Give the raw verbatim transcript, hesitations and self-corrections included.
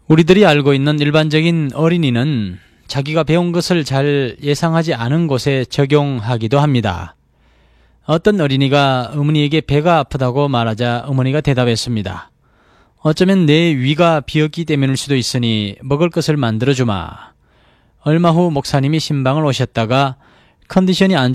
우리들이 알고 있는 일반적인 어린이는 자기가 배운 것을 잘 예상하지 않은 곳에 적용하기도 합니다. 어떤 어린이가 어머니에게 배가 아프다고 말하자 어머니가 대답했습니다. 어쩌면 내 위가 비었기 때문일 수도 있으니 먹을 것을 만들어주마. 얼마 후 목사님이 신방을 오셨다가 컨디션이 안